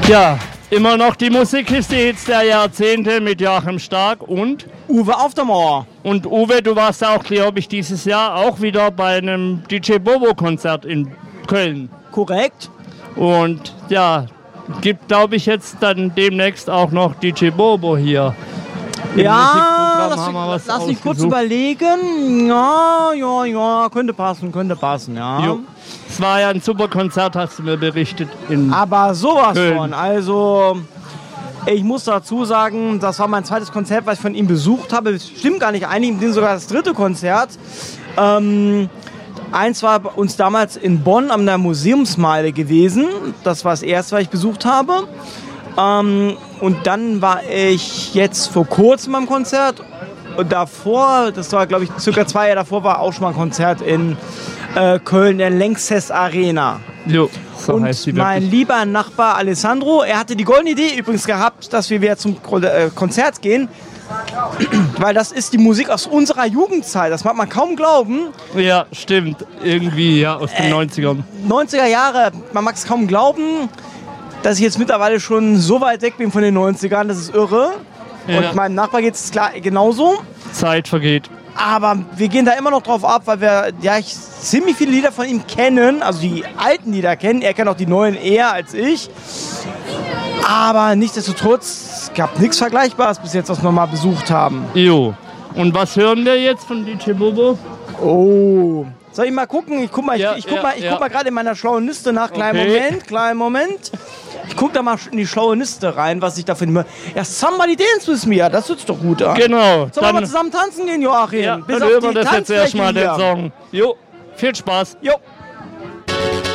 Ja, immer noch die Musikkiste-Hits der Jahrzehnte mit Joachim Stark und Uwe auf der Mauer. Und Uwe, du warst auch, glaube ich, dieses Jahr auch wieder bei einem DJ Bobo-Konzert in Köln. Korrekt. Und ja, gibt, glaube ich, jetzt dann demnächst auch noch DJ Bobo hier. Ja, lass mich kurz überlegen. Ja, könnte passen, ja. Jo. Es war ja ein super Konzert, hast du mir berichtet. Aber sowas Köln. von. Also, ich muss dazu sagen, das war mein zweites Konzert, was ich von ihm besucht habe. Das stimmt gar nicht, einige sind sogar das dritte Konzert. Eins war bei uns damals in Bonn an der Museumsmeile gewesen. Das war das erste, was ich besucht habe. Und dann war ich jetzt vor kurzem am Konzert. Und davor, das war glaube ich circa 2 Jahre davor, war auch schon mal ein Konzert in Köln, in der Lanxess Arena. Jo, so und heißt die mein wirklich. lieber Nachbar Alessandro, er hatte die goldene Idee übrigens gehabt, dass wir wieder zum Konzert gehen. Weil das ist die Musik aus unserer Jugendzeit, das mag man kaum glauben. Ja, stimmt. Irgendwie, ja, aus den 90ern. 90er Jahre, man mag es kaum glauben, dass ich jetzt mittlerweile schon so weit weg bin von den 90ern, das ist irre. Ja. Und meinem Nachbar geht es klar genauso. Zeit vergeht. Aber wir gehen da immer noch drauf ab, weil wir ziemlich viele Lieder von ihm kennen, also die alten Lieder kennen. Er kennt auch die neuen eher als ich. Aber nichtsdestotrotz, es gab nichts Vergleichbares bis jetzt, was wir mal besucht haben. Jo. Und was hören wir jetzt von DJ Bobo? Oh. Soll ich mal gucken? Ich guck mal Ja. mal gerade in meiner schlauen Liste nach. Okay. Kleinen Moment. Ich guck da mal in die schlaue Liste rein, was ich da finde. Ja, Somebody Dance With Me, das hört sich doch gut an. Genau. Sollen wir mal zusammen tanzen gehen, Joachim? Ja, bis dann auf hören wir die das jetzt Tanzfläche erstmal, den hier. Song. Jo, viel Spaß. Jo.